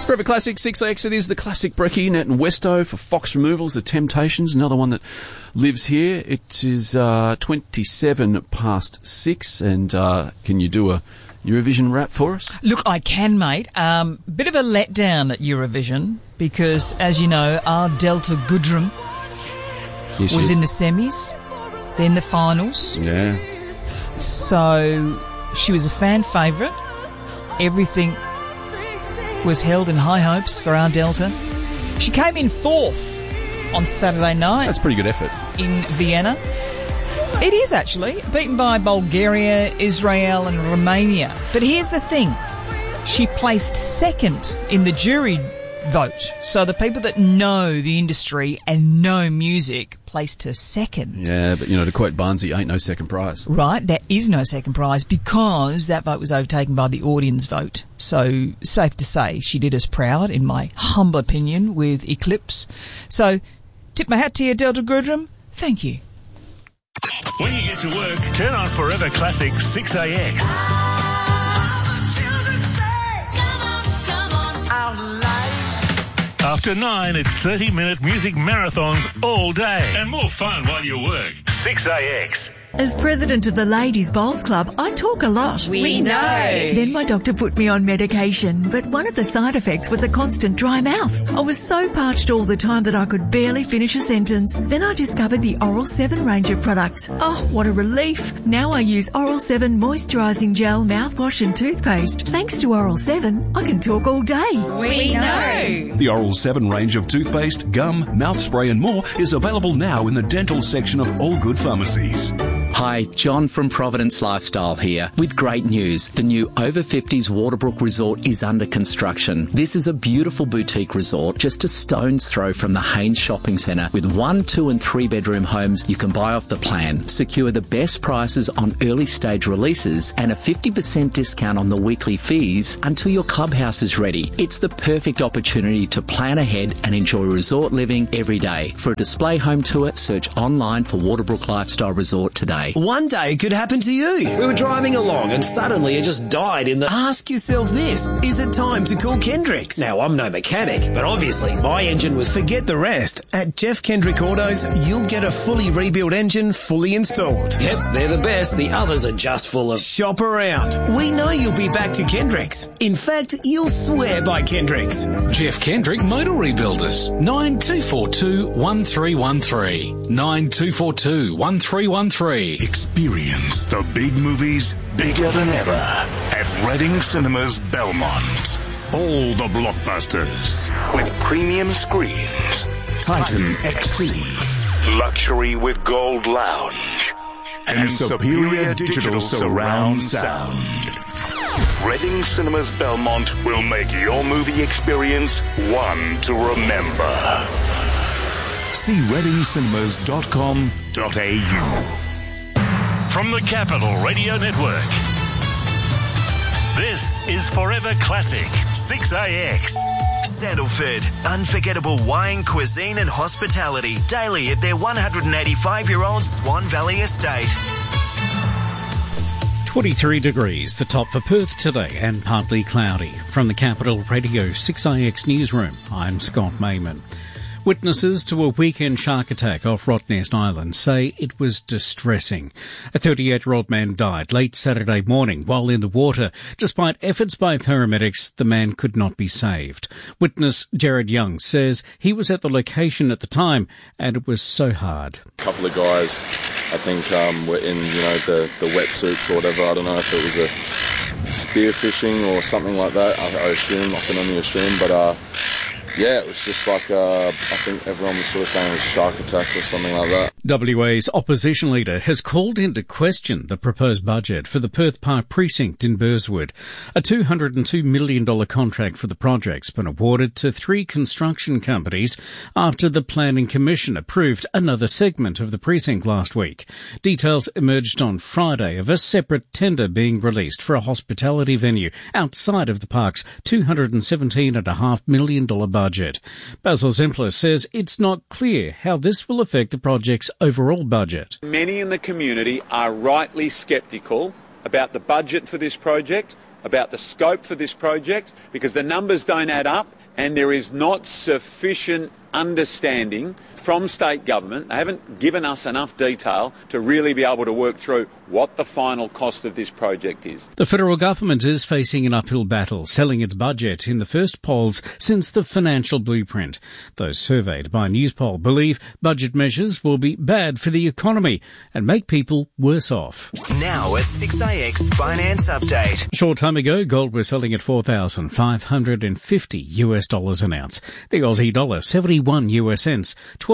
Forever Classic 6AX, it is the classic brekkie, Nat and Westo for Fox Removals, The Temptations, another one that lives here. It is 27 past 6, and can you do a Eurovision rap for us? Look, I can, mate. Bit of a letdown at Eurovision because, as you know, our Delta Goodrum was in the semis, then the finals. Yeah. So she was a fan favourite. Everything was held in high hopes for our Delta. She came in 4th on Saturday night. That's pretty good effort. In Vienna. It is actually, beaten by Bulgaria, Israel and Romania. But here's the thing. She placed 2nd in the jury vote. So the people that know the industry and know music placed her 2nd. Yeah, but, to quote Barnesy, ain't no second prize. Right, there is no second prize because that vote was overtaken by the audience vote. So, safe to say, she did us proud, in my humble opinion, with Eclipse. So, tip my hat to you, Delta Goodrum. Thank you. When you get to work, turn on Forever Classic 6AX. After 9, it's 30-minute music marathons all day. And more fun while you work. 6AX. As president of the Ladies Bowls Club, I talk a lot. We know. Then my doctor put me on medication, but one of the side effects was a constant dry mouth. I was so parched all the time that I could barely finish a sentence. Then I discovered the Oral 7 range of products. Oh, what a relief. Now I use Oral 7 moisturising gel, mouthwash and toothpaste. Thanks to Oral 7, I can talk all day. We know. The Oral 7 range of toothpaste, gum, mouth spray and more is available now in the dental section of all good pharmacies. Hi, John from Providence Lifestyle here with great news. The new Over 50s Waterbrook Resort is under construction. This is a beautiful boutique resort just a stone's throw from the Haynes Shopping Centre with 1, 2 and 3 bedroom homes you can buy off the plan. Secure the best prices on early stage releases and a 50% discount on the weekly fees until your clubhouse is ready. It's the perfect opportunity to plan ahead and enjoy resort living every day. For a display home tour, search online for Waterbrook Lifestyle Resort today. One day it could happen to you. We were driving along and suddenly it just died in the... Ask yourself this, is it time to call Kendricks? Now, I'm no mechanic, but obviously my engine was... Forget the rest. At Jeff Kendrick Autos, you'll get a fully rebuilt engine fully installed. Yep, they're the best. The others are just full of... Shop around. We know you'll be back to Kendricks. In fact, you'll swear by Kendricks. Jeff Kendrick Motor Rebuilders. 9242 1313. 9242 1313. Experience the big movies bigger than ever at Reading Cinemas Belmont. All the blockbusters with premium screens. Titan XC, luxury with gold lounge, and superior digital surround sound. Reading Cinemas Belmont will make your movie experience one to remember. See readingcinemas.com.au. From the Capital Radio Network, this is Forever Classic 6AX. Sandalford, unforgettable wine, cuisine and hospitality daily at their 185-year-old Swan Valley estate. 23 degrees, the top for Perth today, and partly cloudy. From the Capital Radio 6AX newsroom, I'm Scott Mayman. Witnesses to a weekend shark attack off Rottnest Island say it was distressing. A 38-year-old man died late Saturday morning while in the water. Despite efforts by paramedics, the man could not be saved. Witness Jared Young says he was at the location at the time and it was so hard. A couple of guys, I think, were in, the wetsuits or whatever. I don't know if it was a spear fishing or something like that. I assume, I can only assume, but yeah, it was just like, I think everyone was sort of saying it was shark attack or something like that. WA's opposition leader has called into question the proposed budget for the Perth Park precinct in Burswood. A $202 million contract for the project's been awarded to 3 construction companies after the Planning Commission approved another segment of the precinct last week. Details emerged on Friday of a separate tender being released for a hospitality venue outside of the park's $217.5 million budget. Basil Zempler says it's not clear how this will affect the project's overall budget. Many in the community are rightly sceptical about the budget for this project about the scope for this project because the numbers don't add up and there is not sufficient understanding from state government. They haven't given us enough detail to really be able to work through what the final cost of this project is. The federal government is facing an uphill battle, selling its budget in the first polls since the financial blueprint. Those surveyed by Newspoll believe budget measures will be bad for the economy and make people worse off. Now a 6AX finance update. A short time ago, gold was selling at $4,550 an ounce. The Aussie dollar 71 US cents,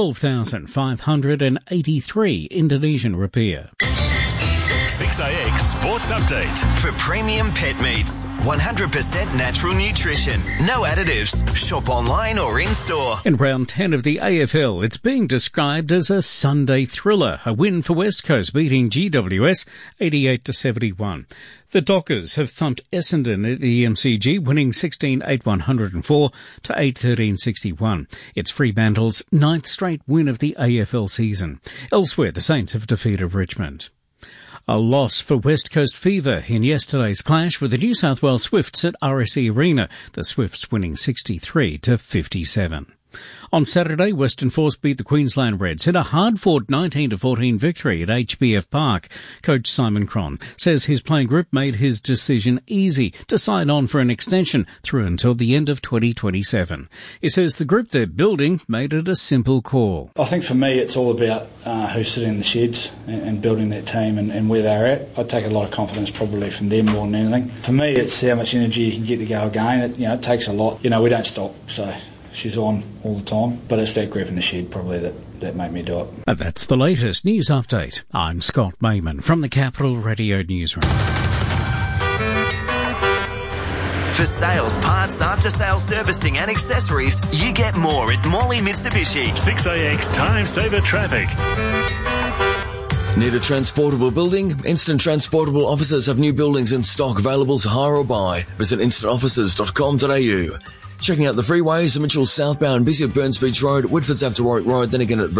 12,583 Indonesian rupiah. 6AX Sports Update. For premium pet meats, 100% natural nutrition, no additives. Shop online or in-store. In round 10 of the AFL, it's being described as a Sunday thriller. A win for West Coast beating GWS 88-71. The Dockers have thumped Essendon at the MCG, winning 16-8-104 to 8-13-61. It's Fremantle's 9th straight win of the AFL season. Elsewhere, the Saints have defeated Richmond. A loss for West Coast Fever in yesterday's clash with the New South Wales Swifts at RSE Arena, the Swifts winning 63-57. On Saturday, Western Force beat the Queensland Reds in a hard-fought 19-14 victory at HBF Park. Coach Simon Cron says his playing group made his decision easy to sign on for an extension through until the end of 2027. He says the group they're building made it a simple call. I think for me it's all about who's sitting in the sheds and building that team and where they're at. I take a lot of confidence probably from them more than anything. For me, it's how much energy you can get to go again. It takes a lot. We don't stop, so she's on all the time, but it's that group in the shed probably that made me do it. And that's the latest news update. I'm Scott Mayman from the Capital Radio Newsroom. For sales, parts, after-sales servicing and accessories, you get more at Morley Mitsubishi. 6AX Time Saver Traffic. Need a transportable building? Instant Transportable Offices have new buildings in stock available to hire or buy. Visit instantoffices.com.au. Checking out the freeways, Mitchell southbound, busy at Burns Beach Road, Whitford's after Warwick Road, then again at